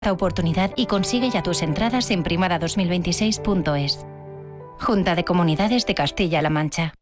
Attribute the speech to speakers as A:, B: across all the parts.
A: esta oportunidad y consigue ya tus entradas en primada2026.es. Junta de Comunidades de Castilla-La Mancha.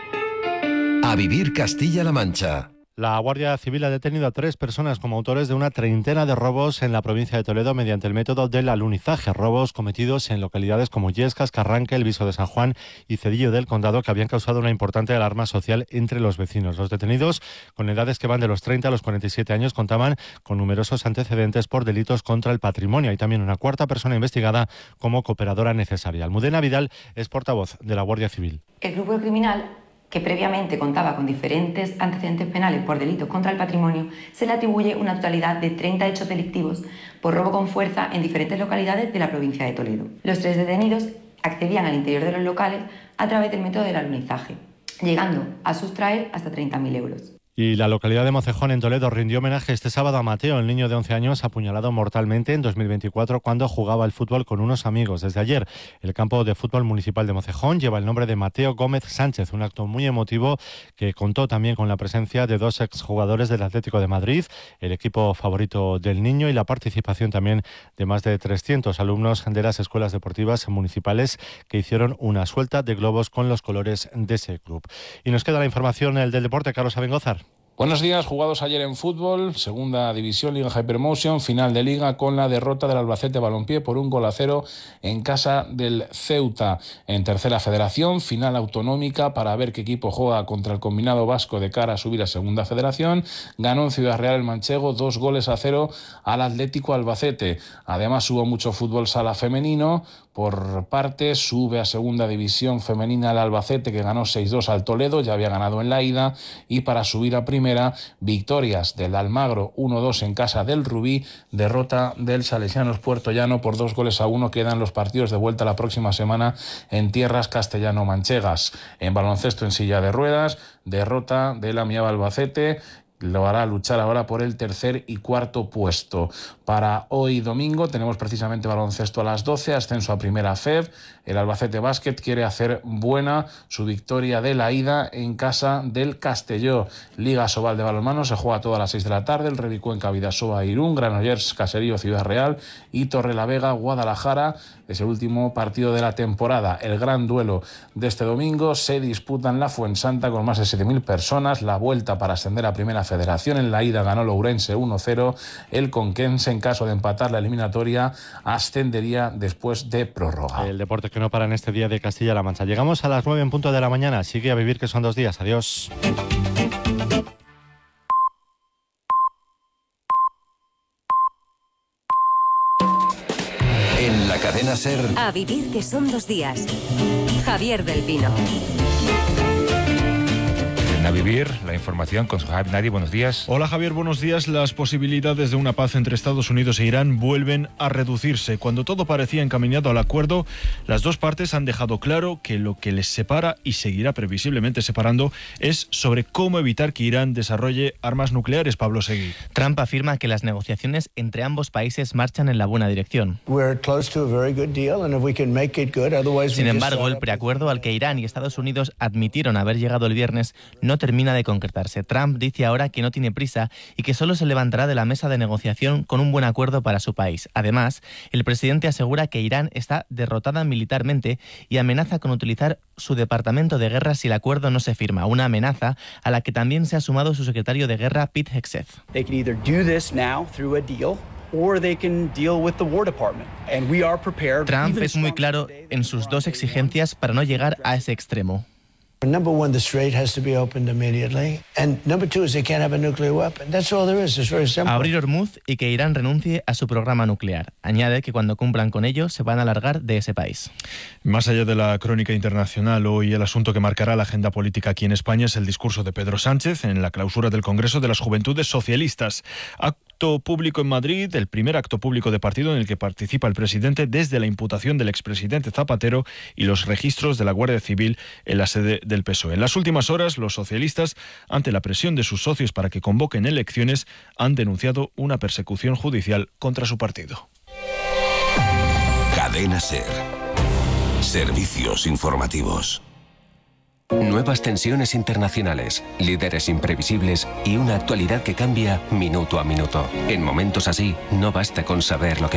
B: A vivir Castilla-La Mancha.
C: La Guardia Civil ha detenido a 3 personas como autores de una treintena de robos en la provincia de Toledo mediante el método del alunizaje. Robos cometidos en localidades como Illescas, Carranque, El Viso de San Juan y Cedillo del Condado, que habían causado una importante alarma social entre los vecinos. Los detenidos, con edades que van de los 30 a los 47 años, contaban con numerosos antecedentes por delitos contra el patrimonio. Hay también una cuarta persona investigada como cooperadora necesaria. Almudena Vidal es portavoz de la Guardia Civil.
D: El grupo criminal, que previamente contaba con diferentes antecedentes penales por delitos contra el patrimonio, se le atribuye una totalidad de 30 hechos delictivos por robo con fuerza en diferentes localidades de la provincia de Toledo. Los 3 detenidos accedían al interior de los locales a través del método del alunizaje, llegando a sustraer hasta 30.000 euros.
C: Y la localidad de Mocejón, en Toledo, rindió homenaje este sábado a Mateo, el niño de 11 años apuñalado mortalmente en 2024 cuando jugaba al fútbol con unos amigos. Desde ayer, el campo de fútbol municipal de Mocejón lleva el nombre de Mateo Gómez Sánchez, un acto muy emotivo que contó también con la presencia de 2 exjugadores del Atlético de Madrid, el equipo favorito del niño, y la participación también de más de 300 alumnos de las escuelas deportivas municipales que hicieron una suelta de globos con los colores de ese club. Y nos queda la información del deporte. Carlos Abengozar.
E: Buenos días, jugados ayer en fútbol, segunda división, Liga Hypermotion, final de Liga con la derrota del Albacete Balompié por 1-0 en casa del Ceuta. En tercera federación, final autonómica para ver qué equipo juega contra el combinado vasco de cara a subir a segunda federación. Ganó en Ciudad Real el Manchego 2-0 al Atlético Albacete. Además hubo mucho fútbol sala femenino. Por partes, sube a segunda división femenina el Albacete, que ganó 6-2 al Toledo, ya había ganado en la ida, y para subir a primera, victorias del Almagro 1-2 en casa del Rubí, derrota del Salesianos Puertollano por 2-1. Quedan los partidos de vuelta la próxima semana en tierras castellano-manchegas. En baloncesto en silla de ruedas, derrota del Amiaba Albacete. Lo hará luchar ahora por el tercer y cuarto puesto. Para hoy domingo tenemos precisamente baloncesto a las 12, ascenso a primera FEB. El Albacete Básquet quiere hacer buena su victoria de la ida en casa del Castelló. Liga Sobal de balonmano se juega todas las 6 de la tarde. El Rebicuenca Vidasoa Irún, Granollers Caserío Ciudad Real y Torrelavega Guadalajara. Es el último partido de la temporada. El gran duelo de este domingo se disputa en la Fuensanta con más de 7.000 personas. La vuelta para ascender a primera federación. En la ida ganó Lourense 1-0. El Conquense, en caso de empatar la eliminatoria, ascendería después de prórroga.
C: El deporte que no para en este día de Castilla-La Mancha. Llegamos a las 9 en punto de la mañana. Sigue a vivir, que son 2 días. Adiós.
B: En la cadena SER.
F: A vivir, que son 2 días. Javier del Pino.
G: A vivir, la información con Sohaib Nari. Buenos días.
H: Hola Javier, buenos días. Las posibilidades de una paz entre Estados Unidos e Irán vuelven a reducirse. Cuando todo parecía encaminado al acuerdo, las dos partes han dejado claro que lo que les separa y seguirá previsiblemente separando es sobre cómo evitar que Irán desarrolle armas nucleares. Pablo Seguí.
I: Trump afirma que las negociaciones entre ambos países marchan en la buena dirección. Sin embargo, el preacuerdo al que Irán y Estados Unidos admitieron haber llegado el viernes no termina de concretarse. Trump dice ahora que no tiene prisa y que solo se levantará de la mesa de negociación con un buen acuerdo para su país. Además, el presidente asegura que Irán está derrotada militarmente y amenaza con utilizar su departamento de guerra si el acuerdo no se firma, una amenaza a la que también se ha sumado su secretario de guerra, Pete Hegseth. Trump es muy claro en sus dos exigencias para no llegar a ese extremo.
J: Number one, the strait has to be opened immediately. And number two is they can't have a nuclear weapon. That's all there is. It's very simple.
I: Abrir Hormuz y que Irán renuncie a su programa nuclear. Añade que cuando cumplan con ello se van a largar de ese país.
H: Más allá de la crónica internacional, hoy el asunto que marcará la agenda política aquí en España es el discurso de Pedro Sánchez en la clausura del Congreso de las Juventudes Socialistas. Acto público en Madrid, el primer acto público de partido en el que participa el presidente desde la imputación del expresidente Zapatero y los registros de la Guardia Civil en la sede del PSOE. En las últimas horas, los socialistas, ante la presión de sus socios para que convoquen elecciones, han denunciado una persecución judicial contra su partido.
B: Cadena SER. Servicios informativos.
K: Nuevas tensiones internacionales, líderes imprevisibles y una actualidad que cambia minuto a minuto. En momentos así, no basta con saber lo que